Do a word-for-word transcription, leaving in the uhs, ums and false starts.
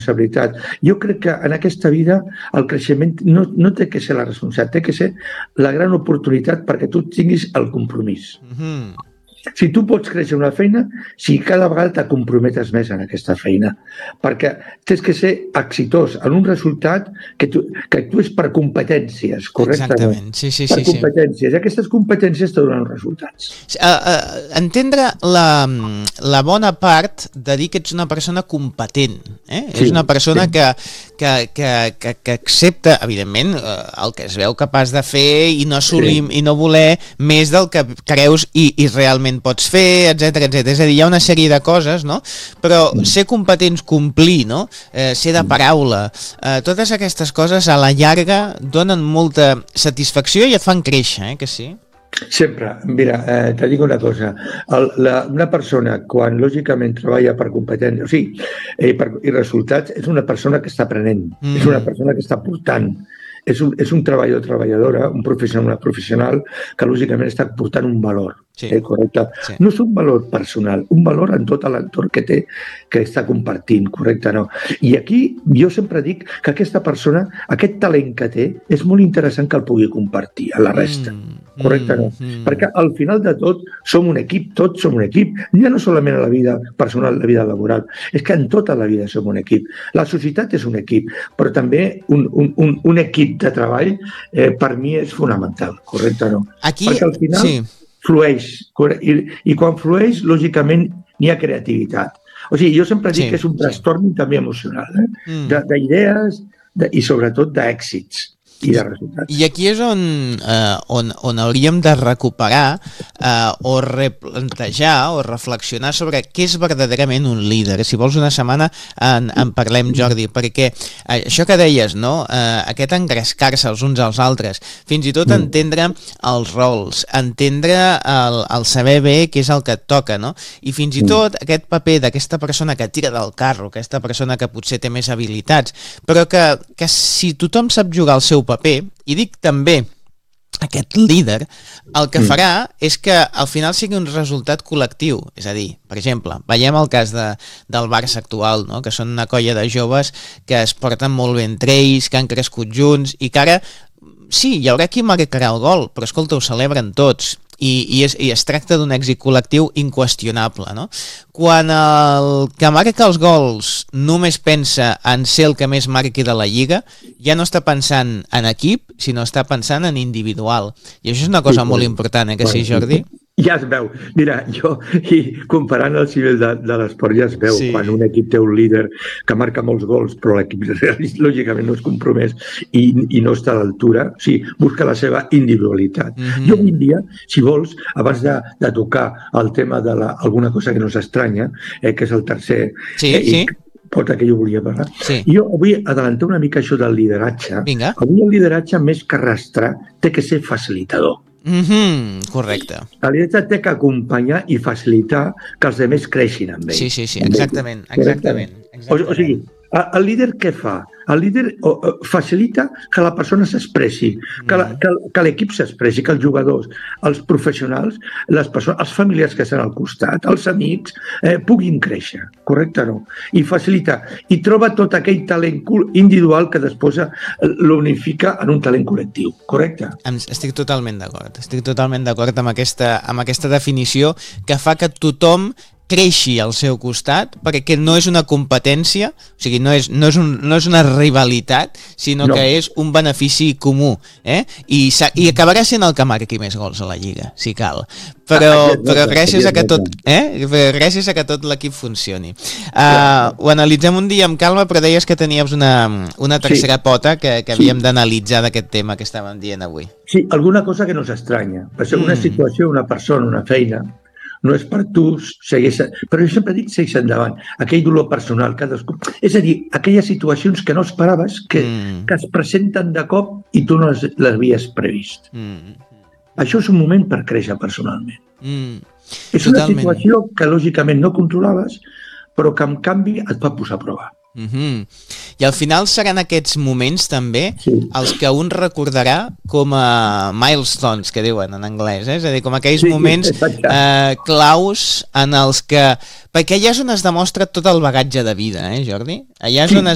responsabilitat. Jo crec que en aquesta vida el creixement no, no té que ser la responsabilitat, té que ser la gran oportunitat perquè tu tinguis el compromís. Mm-hmm. Si tu pots créixer una feina, si cada vegada te comprometes més en aquesta feina, perquè tens que ser exitós en un resultat que tu, que actues per competències, correctament. Exactament, sí, sí, per sí. competències, i aquestes competències te donen resultats. Uh, uh, entendre la, la bona part de dir que ets una persona competent, eh? Sí, és una persona sí. que, que, que, que, que accepta, evidentment, uh, el que es veu capaç de fer i no assolir Sí. i no voler més del que creus i, i realment pots fer, etcètera, etcètera. És a dir, hi ha una sèrie de coses, no? Però ser competents, complir, no? Eh, ser de paraula, eh, totes aquestes coses a la llarga donen molta satisfacció i et fan créixer, eh, que sí? Sempre. Mira, eh, te dic una cosa. El, la, una persona, quan lògicament treballa per competència, o sigui, eh, per, i resultats, és una persona que està aprenent, mm. és una persona que està portant, és un, és un treballador, treballadora, un professional, una professional que lògicament està portant un valor. Sí. Eh, correcte? Sí. No és un valor personal, un valor en tot l'entorn que té, que està compartint, correcte? No? I aquí jo sempre dic que aquesta persona, aquest talent que té, és molt interessant que el pugui compartir a la resta. Mm. Correcte, no? Mm. Perquè al final de tot som un equip, tots som un equip, ja no solament a la vida personal, la vida laboral, és que en tota la vida som un equip. La societat és un equip, però també un, un, un, un equip de treball eh, per mi és fonamental, correcte, no? Aquí, perquè al final sí. flueix, i, i quan flueix, lògicament, n'hi ha creativitat. O sigui, jo sempre dic sí, que és un trastorn sí. també emocional, eh? mm. d'idees i sobretot d'èxits i de resultats. I aquí és on, eh, on, on hauríem de recuperar eh, o replantejar o reflexionar sobre què és verdaderament un líder. Si vols una setmana en, en parlem, Jordi, perquè eh, això que deies, no? eh, aquest engrescar-se els uns als altres, fins i tot entendre els rols, entendre el, el saber bé què és el que et toca, no? I fins i tot aquest paper d'aquesta persona que tira del carro, aquesta persona que potser té més habilitats, però que, que si tothom sap jugar el seu paper, i dic també aquest líder, el que farà és que al final sigui un resultat col·lectiu. És a dir, per exemple, veiem el cas de, del Barça actual, no? Que són una colla de joves que es porten molt bé entre ells, que han crescut junts i que ara, sí, hi haurà qui marcarà el gol, però escolta, ho celebren tots. I, i, es, i es tracta d'un èxit col·lectiu inqüestionable, no? Quan el que marca els gols només pensa en ser el que més marqui de la Lliga, ja no està pensant en equip, sinó està pensant en individual. I això és una cosa sí, molt important, eh, que sí, Jordi? Ja es veu. Mira, jo, i comparant el nivell de, de l'esport, ja es veu sí. quan un equip té un líder que marca molts gols, però l'equip lògicament no és compromès i, i no està a l'altura, o sigui, busca la seva individualitat. Mm-hmm. Jo avui dia, si vols, abans de, de tocar el tema de la, alguna cosa que no s'estranya, eh, que és el tercer... Sí, eh, sí. Cosa que jo volia parlar. Sí. Jo vull adelantar una mica això del lideratge. Vinga. Avui el lideratge, més que arrastrar, té que ser facilitador. Mm-hmm, correcte. El lideratge té que acompanyar i facilitar que els altres creixin amb ell. Sí, sí, sí, exactament. exactament, exactament. O, o sigui, el líder què fa? El líder facilita que la persona s'expressi, que, la, que, que l'equip s'expressi, que els jugadors, els professionals, les persones, els familiars que estan al costat, els amics, eh, puguin créixer, correcte o no? I facilita, i troba tot aquell talent individual que després l'unifica en un talent col·lectiu, correcte? Estic totalment d'acord, estic totalment d'acord amb aquesta, amb aquesta definició que fa que tothom creixi al seu costat, perquè no és una competència, o sigui, no és, no és, un, no és una rivalitat, sinó no. que és un benefici comú, eh? I, i acabarà sent el que marqui més gols a la Lliga, si cal. Però, ah, però gràcies a que tot, eh? gràcies a que tot l'equip funcioni. Uh, ho analitzem un dia amb calma, però deies que teníem una, una tercera sí. pota que, que havíem sí. d'analitzar d'aquest tema que estàvem dient avui. Sí, alguna cosa que no s'estranya. Per ser una mm. situació, una persona, una feina, no és per tu, segueix, però jo sempre dic segueix endavant, aquell dolor personal, cadascú. És a dir, aquelles situacions que no esperaves, que, mm. que es presenten de cop i tu no les, les havies previst. Mm. Això és un moment per créixer personalment. Mm. És una Totalment. situació que lògicament no controlaves, però que en canvi et va posar a prova. Mm-hmm. I al final seran aquests moments també sí. els que un recordarà com a milestones, que diuen en anglès, eh? És a dir, com aquells sí, moments eh, claus en els que... Perquè allà és on es demostra tot el bagatge de vida, eh, Jordi? Allà és sí. on es